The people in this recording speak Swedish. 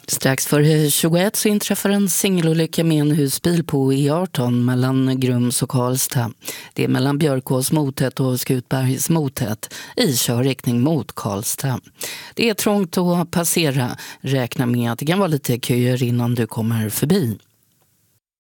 Strax före 21 så inträffar en singelolycka med en husbil på E18 mellan Grums och Karlstad. Det är mellan Björkås motet och Skutbergs motet i körriktning mot Karlstad. Det är trångt att passera. Räkna med att det kan vara lite köer innan du kommer förbi.